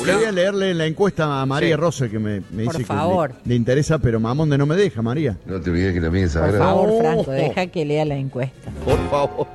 voy a leerle la encuesta a María Rose, que me dice favor. que le interesa, pero Mamonde no me deja, María. No te olvides que también es Por sagrado. favor, No. Franco, deja que lea la encuesta. Por favor.